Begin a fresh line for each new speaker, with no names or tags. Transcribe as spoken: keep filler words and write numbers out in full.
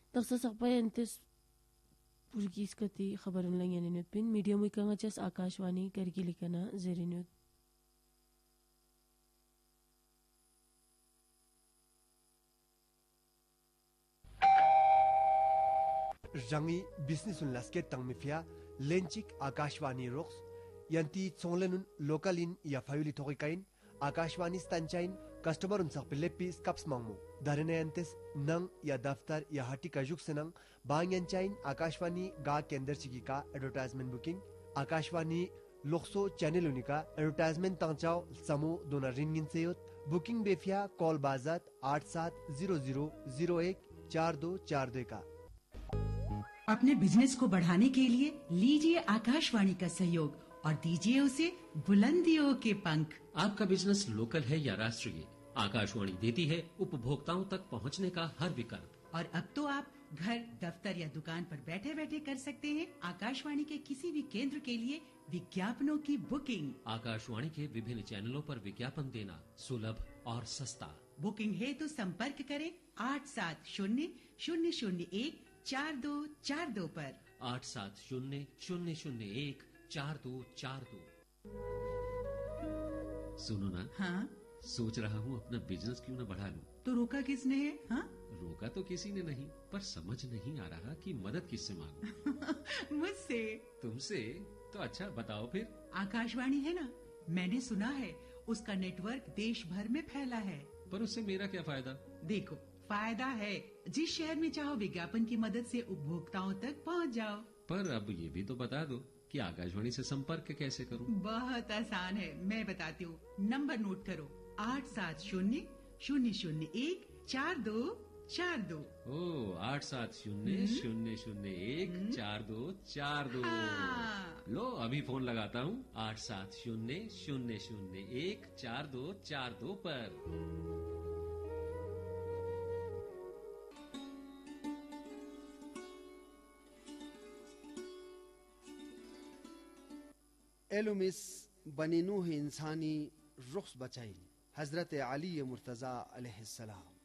Tagsasakpayantes Purgis kati khabarun lang yaninut pin media mo ika nga chas Akashwani karigili ka na zerinut.
Rangi business un lasket tang mifia lenchik Akashwani rox yanti chonglenun localin ya fayuli thokikain Akashwani stanchain customer un sakpilepi skaps mangmo darenayantes nang ya daftar ya hati kajuk senang bangyanchain Akashwani ga kendar chigi ka advertisement booking Akashwani lokso channel unika advertisement tangchao samo dona ringin seyot booking befia call bazat आठ सात शून्य शून्य शून्य एक चार दो चार दो का।
अपने बिजनेस को बढ़ाने के लिए लीजिए आकाशवाणी का सहयोग और दीजिए उसे बुलंदियों के पंख।
आपका बिजनेस लोकल है या राष्ट्रीय, आकाशवाणी देती है उपभोक्ताओं तक पहुंचने का हर विकल्प।
और अब तो आप घर, दफ्तर या दुकान पर बैठे बैठे कर सकते हैं आकाशवाणी के किसी भी केंद्र के लिए विज्ञापनों की बुकिंग।
आकाशवाणी के विभिन्न चैनलों पर विज्ञापन देना सुलभ और सस्ता।
बुकिंग है तो संपर्क करें आठ सात शून्य शून्य शून्य एक चार दो चार दो पर।
आठ सात शून्य शून्य शून्य एक चार दो चार दो। सुनो ना,
हाँ
सोच रहा हूँ अपना बिजनेस क्यों न बढ़ा लूं।
तो रोका किसने है? हाँ
रोका तो किसी ने नहीं, पर समझ नहीं आ रहा कि मदद किससे मांगूं।
मुझसे।
तुमसे? तो अच्छा बताओ फिर।
आकाशवाणी है ना, मैंने सुना है उसका नेटवर्क देश भर में फैला है।
पर उससे मेरा क्या फायदा?
देखो फायदा है, जिस शहर में चाहो विज्ञापन की मदद से उपभोक्ताओं तक पहुंच जाओ।
पर अब ये भी तो बता दो कि आकाशवाणी से संपर्क कैसे करूं?
बहुत आसान है, मैं बताती हूँ। नंबर नोट करो आठ सात शून्य शून्य शून्य एक चार दो चार दो।
ओ आठ सात शून्य शून्य शून्य एक चार दो चार दो।
हाँ।
लो अभी फोन लगाता हूँ आठ सात शून्य शून्य शून्य एक चार दो चार दो पर।
एलुमिस बनी नूह इंसानी रुख्स बचाइल हजरत अली मुर्तजा अलैहिस्सलाम।